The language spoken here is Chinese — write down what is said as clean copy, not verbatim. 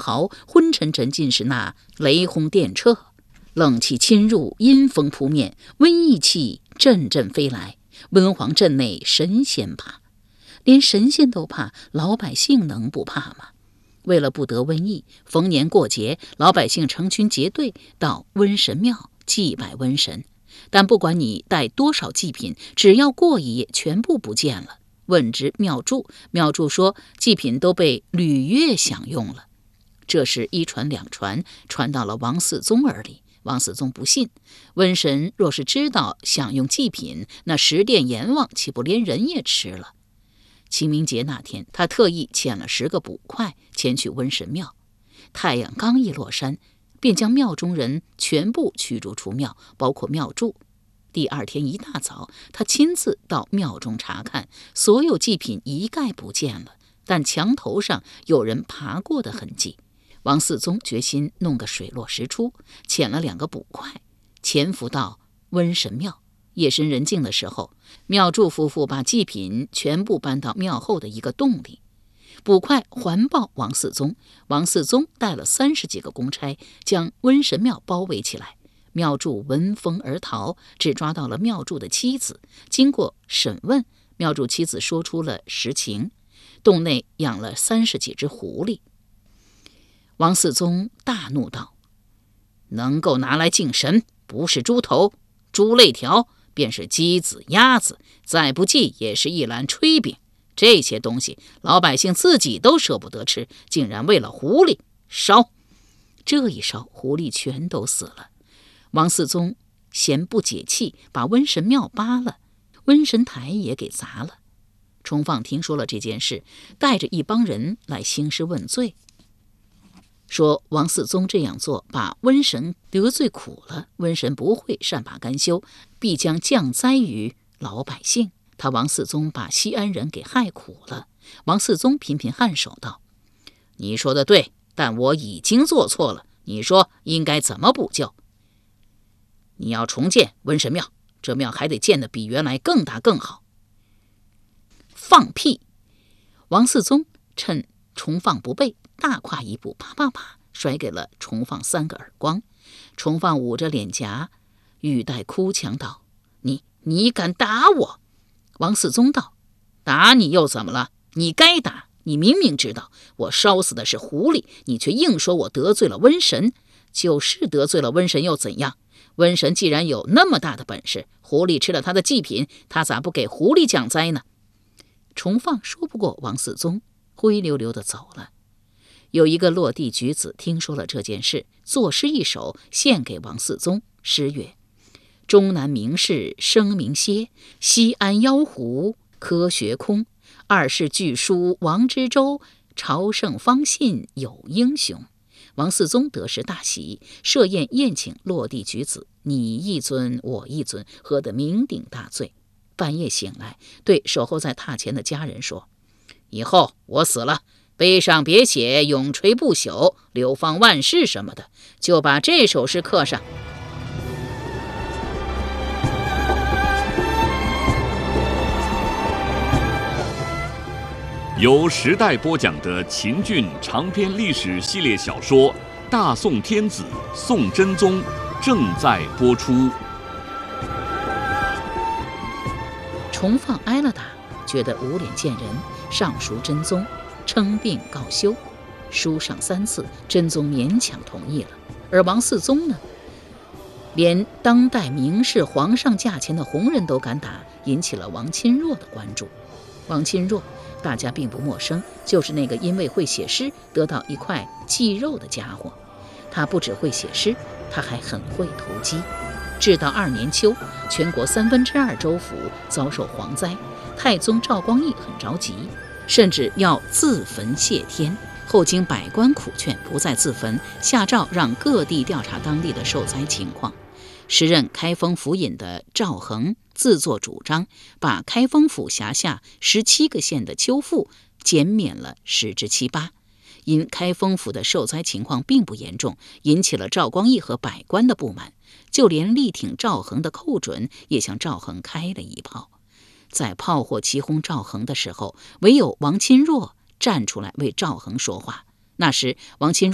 嚎，昏沉沉尽是那雷轰电掣，冷气侵入，阴风扑面，瘟疫气阵阵飞来。温皇阵内神仙怕，连神仙都怕，老百姓能不怕吗？为了不得瘟疫，逢年过节，老百姓成群结队到瘟神庙祭拜瘟神。但不管你带多少祭品，只要过一夜，全部不见了。问之庙祝，庙祝说祭品都被吕月享用了。这事一传两传，传到了王嗣宗耳里。王嗣宗不信，瘟神若是知道享用祭品，那十殿阎王岂不连人也吃了？清明节那天，他特意遣了10个捕快前去瘟神庙。太阳刚一落山，便将庙中人全部驱逐出庙，包括庙祝。第二天一大早，他亲自到庙中查看，所有祭品一概不见了，但墙头上有人爬过的痕迹。王嗣宗决心弄个水落石出，遣了2个捕快潜伏到瘟神庙。夜深人静的时候，庙祝夫妇把祭品全部搬到庙后的一个洞里。捕快环抱王嗣宗，王嗣宗带了30几个公差，将瘟神庙包围起来。庙祝闻风而逃，只抓到了庙祝的妻子。经过审问，庙祝妻子说出了实情，洞内养了30几只狐狸。王嗣宗大怒道：能够拿来敬神，不是猪头、猪肋条，便是鸡子、鸭子，再不济也是一篮炊饼。这些东西老百姓自己都舍不得吃，竟然为了狐狸烧。这一烧，狐狸全都死了。王嗣宗嫌不解气，把瘟神庙扒了，瘟神台也给砸了。崇放听说了这件事，带着一帮人来兴师问罪，说王嗣宗这样做把瘟神得罪苦了，瘟神不会善罢甘休，必将降灾于老百姓。他王嗣宗把西安人给害苦了。王嗣宗频频颔首道：你说的对，但我已经做错了，你说应该怎么补救？你要重建瘟神庙，这庙还得建得比原来更大更好。放屁！王嗣宗趁崇放不备，大跨一步，啪啪啪甩给了崇放3个耳光。崇放捂着脸颊，语带哭腔道：你敢打我？王嗣宗道：打你又怎么了？你该打，你明明知道我烧死的是狐狸，你却硬说我得罪了瘟神。就是得罪了瘟神又怎样？瘟神既然有那么大的本事，狐狸吃了他的祭品，他咋不给狐狸降灾呢？崇放说不过王嗣宗，灰溜溜地走了。有一个落地举子听说了这件事，作诗一首献给王嗣宗，诗曰：终南名士声名歇，西安妖狐科学空。二世巨书王之周，朝圣方信有英雄。王嗣宗得势大喜，设宴宴请落地举子，你一尊我一尊，喝得酩酊大醉。半夜醒来，对守候在榻前的家人说：以后我死了，碑上别写永垂不朽、流芳万世什么的，就把这首诗刻上。 由时代播讲的秦俊长篇历史系列小说《大宋天子宋真宗》正在播出。 崇放挨了打，觉得无脸见人，上书真宗，称病告休。书上3次，真宗勉强同意了。而王嗣宗呢，连当代名士皇上驾前的红人都敢打，引起了王钦若的关注。王钦若大家并不陌生，就是那个因为会写诗得到一块祭肉的家伙。他不只会写诗，他还很会投机。至到2年秋，全国2/3州府遭受蝗灾，太宗赵光义很着急，甚至要自焚谢天。后经百官苦劝，不再自焚，下诏让各地调查当地的受灾情况。时任开封府尹的赵恒自作主张，把开封府辖下17个县的秋赋减免了10之7、8。因开封府的受灾情况并不严重，引起了赵光义和百官的不满，就连力挺赵恒的寇准也向赵恒开了一炮。在炮火齐轰赵恒的时候，唯有王钦若站出来为赵恒说话。那时王钦若